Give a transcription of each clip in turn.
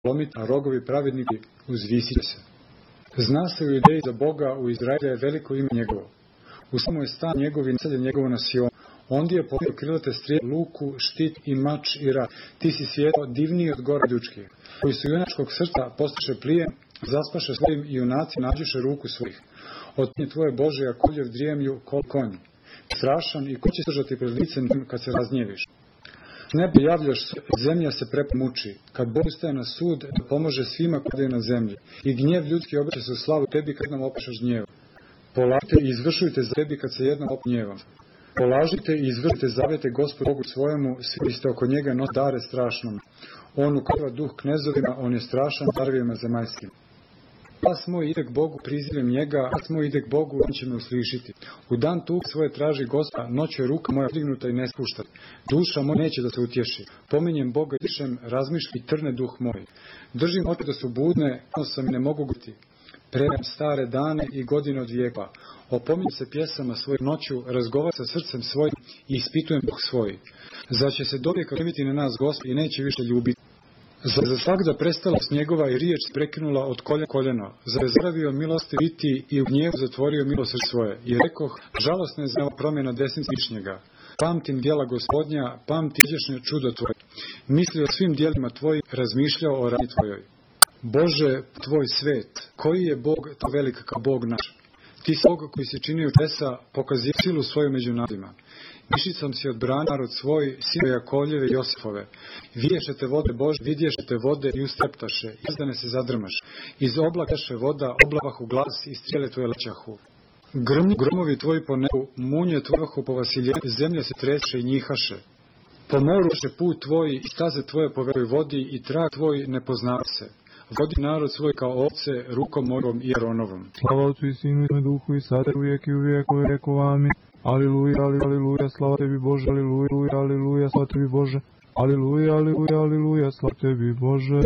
lomiti, a rogovi pravedniki uzvisit će se. Zna se u Judeji za Boga, u Izraelu je veliko ime njegovo. U samo je stan njegov i naselje njegovo na Sionu. Ondje je povidio krilate strijele, luku, štit i mač i rat. Ti si svjetlo divniji od gora ljučkih, koji su junačkog srca postaše plijen, zaspaše svojim i junaci nađuše ruku svojih. Od tvoje Bože, a koljev drijemlju kol konj. Strašan i ko će držati pred licem kad se raznjeviš. Nebe javljaš, zemlja se muči. Kad Bog ustaje na sud, da pomože svima koji je na zemlji. I gnjev ljudski obraća se u slavu tebi kad nam opašaš gnjev. Polažite i izvršujte za tebi kad se jednom opnjevom. Polažite i izvršite zavete Gospodu Bogu svojemu, svi ste oko njega nos dare strašnom. On ukrva duh knezovima, on je strašan carvijima zemaljskim. Glas moj ide k Bogu, prizivim njega, glas moj ide k Bogu, on će me uslišiti. U dan tu svoje traži Gospoda, noću je ruka moja dignuta i ne spušta. Duša moja neće da se utješi. Pominjem Boga i dišem, razmišljam i trne duh moj. Držim oči da su budne, sam i ne mogu gledati. Predajem stare dane i godine od vijeka. Opominjem se pjesama svojih noću, razgovaram sa srcem svojim i ispitujem duh svoj. Zar će se dovijeka primiti na nas Gospod i neće više ljubiti? Zar za svakda prestala snjegova i riječ prekinula od koljena? Zar je zaravio milosti biti i u gnjevu zatvorio milosrđe svoje? I rekoh, žalosna je znao promjena desnice višnjega. Pamtim djela Gospodnja, pamtim izvješne čudo tvoje. Mislio o svim djelima tvojim, razmišljao o radnji tvojoj. Bože, tvoj svet, koji je Bog to velik kao Bog naš? Ti si Bog koji si činio čudesa, pokazio silu svoju među narodima. Mišicom si odbrana narod svoj, sinove Jakovljeve i Josifove. Vidješete vode Bože, vidješete vode i ustreptaše, izdane se zadrmaš. Iz oblakaše voda, oblavahu glas i strijele tvoje lećahu. Gromovi tvoji po nebu, munje tvojahu po vasiljenju, zemlja se treše i njihaše. Po moru še put tvoj i staze tvoje po velikoj vodi i trag tvoj ne poznava se. Vodi narod svoj kao ovce, rukom mojom i Aronovom. Slava Otcu i Sinu i Duhu i sada uvijek i uvijek rekao amin. Aliluja, aliluja, slava tebi Bože, aliluja, aliluja, slava tebi Bože. Aliluja, aliluja, aliluja, slava tebi Bože.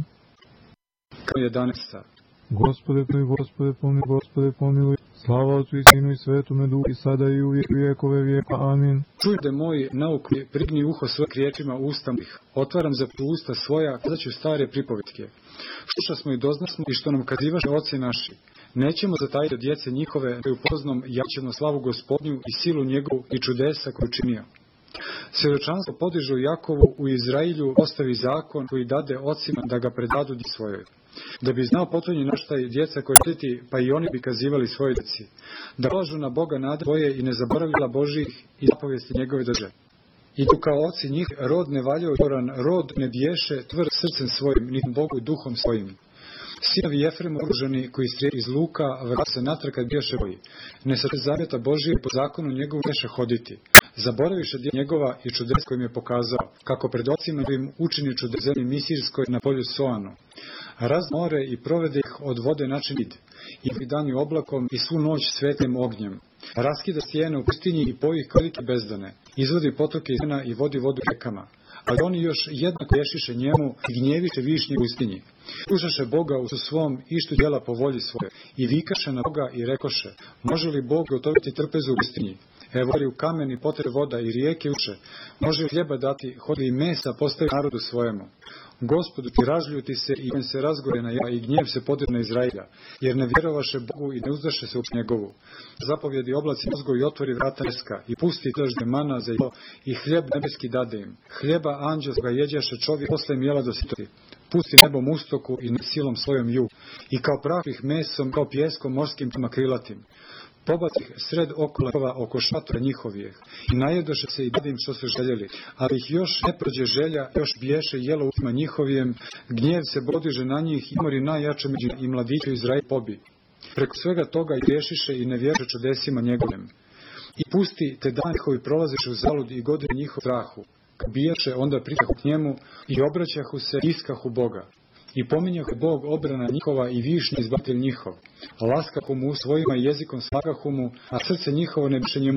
11. Gospode pomiluj, Gospode pomiluj. Slava Otcu i Sinu i Svetome Duhu i sada i uvijek vijekove vijeka. Amin. Čujte moj nauk, prigni uho svoje riječima usta mojih. Otvaram za usta svoja, kada ću stare pripovetke. Sluša smo i doznasmo i što nam kazivaše oci naši. Nećemo zatajiti djece njihove, da upoznom jaćemo slavu Gospodnju i silu njegovu i čudesa koju činio. Svjedočanstvo podižu Jakovu, u Izrailju ostavi zakon koji dade ocima da ga predadu svojoj. Da bi znao potonji naštaj djeca koji roditi, pa i oni bi kazivali svojoj djeci. Da polažu na Boga nade svoje i ne zaboravila Božih i zapovijesti njegove drže. I tu kao oci njih rod ne valjao oran, rod ne biješe tvrd srcem svojim, ni Bogu duhom svojim. Sinovi Jefrema oružani koji strijeli iz luka, vrati se natrag kad bijaše boji. Ne sa zavjeta Božije po zakonu njegovu neše hoditi. Zaboraviše djela njegova i čudes kojim je pokazao, kako pred ocima im učini čudes zemlji Misirskoj na polju Soanu. Raz more i provede ih od vode način vid, i dani oblakom i svu noć svetlim ognjem. Raskida stijene u pustinji i poji velike bezdane, izvodi potoke iz mena i vodi vodu rekama. Ali oni još jednako ješiše njemu i gnjeviše višnje u pustinji. Slušaše Boga u svom ištu djela po volji svoje i vikaše na Boga i rekoše, može li Bog gotoviti trpezu u pustinji? Evo u kamen i potre voda i rijeke uče, može li hljeba dati, hodi i mesa postavi narodu svojemu. Gospodu ti razljuti se i men se razgore na ja i gnjev se podigne na Izrailja, jer ne vjerovaše Bogu i ne uzdaše se u njegovu. Zapovjedi oblaci mozgo i otvori vrata nebeska i pusti dažde mana za jelo i hljeb nebeski dade im. Hljeba anđelskoga jeđaše čovjek posle im jela do sitosti. Pusti nebom ustoku i silom svojom ju i kao pravih mesom, kao pjeskom morskim krilatim. Pobaci ih sred okoleva oko šatora njihovijeh i najedoše se i dade im što su željeli, ali ih još ne prođe želja, još biješe jelo utima njihovijem, gnjev se podiže na njih i mori najjače među i mladiću Izrael pobi. Preko svega toga i griješiše i ne vjeruše čudesima njegovim. I pusti te dan njihovi prolaziše u zalud i godine njihov strahu. Kad bijaše, onda pričahu k njemu i obraćahu se iskahu Boga. I pominjahu Bog obrana njihova i višnji izbavitelj njihov. Laskahu mu svojima jezikom slagahu mu, a srce njihovo ne biše njemu